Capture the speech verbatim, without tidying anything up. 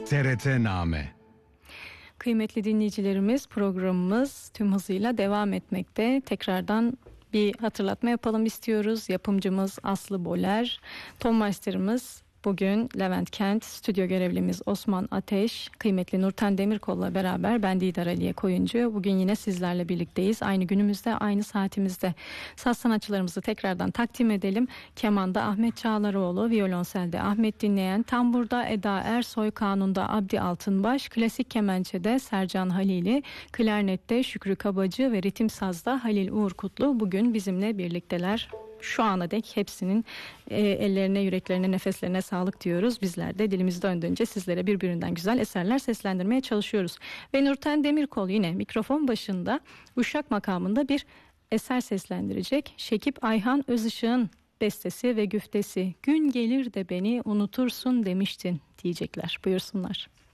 T R T-Name. Kıymetli dinleyicilerimiz, programımız tüm hızıyla devam etmekte. Tekrardan bir hatırlatma yapalım istiyoruz. Yapımcımız Aslı Boler, ton masterımız bugün Levent Kent, stüdyo görevlimiz Osman Ateş, kıymetli Nurten Demirkol'la beraber ben Didar Aliye Koyuncu. Bugün yine sizlerle birlikteyiz. Aynı günümüzde, aynı saatimizde. Saz sanatçılarımızı tekrardan takdim edelim. Kemanda Ahmet Çağlaroğlu, violonselde Ahmet Dinleyen, tamburda Eda Ersoy, kanunda Abdi Altınbaş, klasik kemençede Sercan Halili, klarnette Şükrü Kabacı ve ritim sazda Halil Uğur Kutlu bugün bizimle birlikteler. Şu ana dek hepsinin e, ellerine, yüreklerine, nefeslerine sağlık diyoruz. Bizler de dilimiz döndüğünce sizlere birbirinden güzel eserler seslendirmeye çalışıyoruz. Ve Nurten Demirkol yine mikrofon başında Uşak makamında bir eser seslendirecek. Şekip Ayhan Özışık'ın bestesi ve güftesi. Gün gelir de beni unutursun demiştin diyecekler. Buyursunlar.